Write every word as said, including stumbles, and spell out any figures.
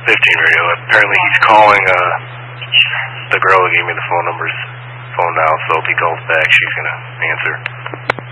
fifteen radio. Apparently he's calling uh, the girl who gave me the phone number's phone now, so if he calls back, she's going to answer.